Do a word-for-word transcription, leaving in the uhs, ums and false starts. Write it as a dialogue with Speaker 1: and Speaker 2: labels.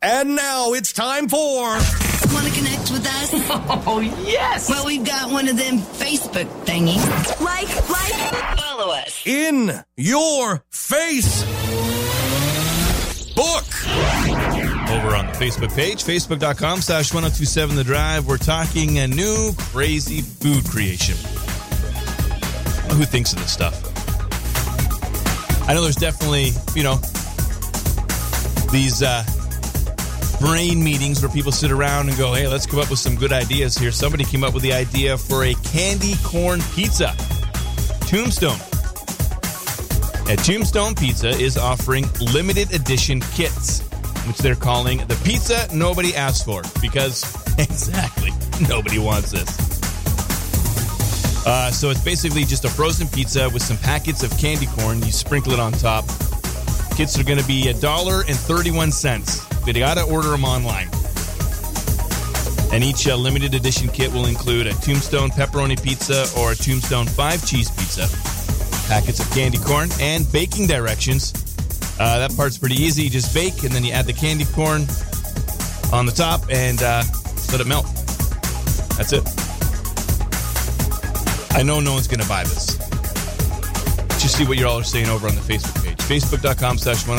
Speaker 1: And now it's time for...
Speaker 2: Want to connect with us?
Speaker 3: Oh, yes!
Speaker 2: Well, we've got one of them Facebook thingies.
Speaker 4: Like, like,
Speaker 2: follow us.
Speaker 1: In Your Face Book.
Speaker 5: Over on the Facebook page, facebook.com slash 1027 The Drive, we're talking a new crazy food creation. Who thinks of this stuff? I know there's definitely, you know, these uh, brain meetings where people sit around and go, hey, let's come up with some good ideas here. Somebody came up with the idea for a candy corn pizza. Tombstone. At Tombstone Pizza is offering limited edition kits, which they're calling the pizza nobody asked for, because exactly, nobody wants this. Uh, so it's basically just a frozen pizza with some packets of candy corn. You sprinkle it on top. Kits are going to be one dollar and thirty-one cents. But you got to order them online. And each uh, limited edition kit will include a Tombstone pepperoni pizza or a Tombstone five cheese pizza, packets of candy corn, and baking directions. Uh, that part's pretty easy. You just bake, and then you add the candy corn on the top and uh, let it melt. That's it. I know no one's going to buy this. Just see what you all are saying over on the Facebook page. Facebook.com slash